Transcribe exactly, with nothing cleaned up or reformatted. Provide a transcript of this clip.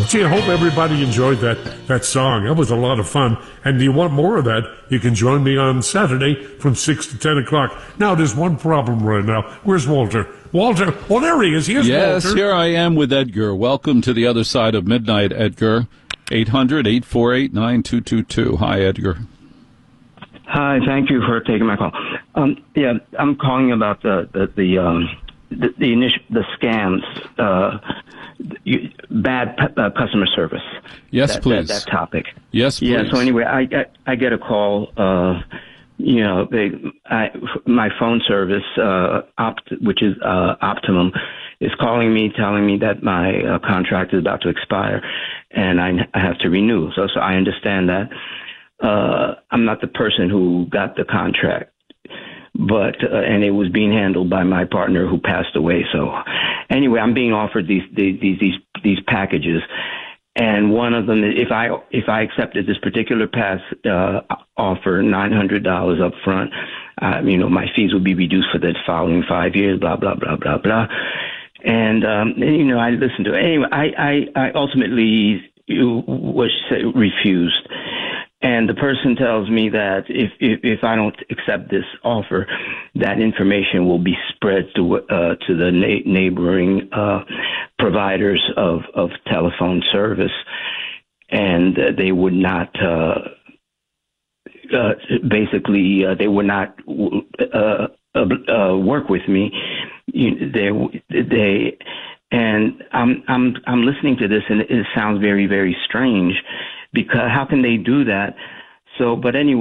gee, I hope everybody enjoyed that, that song. That was a lot of fun. And do you want more of that? You can join me on Saturday from six to ten o'clock. Now, there's one problem right now. Where's Walter? Walter? Oh, there he is. Here's yes, Walter. Here I am with Edgar. Welcome to the other side of midnight, Edgar. eight hundred, eight four eight, nine two two two. Hi, Edgar. Hi, thank you for taking my call. Um, yeah, I'm calling about the the the um, the, the initial the scams, uh, you, bad uh, customer service. Yes, that, please. That, that topic. Yes, please. Yeah. So anyway, I get I get a call. Uh, you know, they, I, my phone service, uh, Opt, which is uh, Optimum, is calling me, telling me that my uh, contract is about to expire, and I, I have to renew. So, so I understand that. Uh, I'm not the person who got the contract, but, uh, and it was being handled by my partner who passed away. So anyway, I'm being offered these, these, these, these packages. And one of them, if I, if I accepted this particular pass, uh, offer nine hundred dollars up front, uh, you know, my fees would be reduced for the following five years, blah, blah, blah, blah, blah. And, um, and, you know, I listened to it. Anyway, I, I, I ultimately was refused. And the person tells me that if, if, if I don't accept this offer, that information will be spread to uh, to the na- neighboring uh, providers of, of telephone service, and uh, they would not uh, uh, basically uh, they would not uh, uh, work with me. You, they they and I'm I'm I'm listening to this, and it sounds very very strange. Because how can they do that? So, but anyway.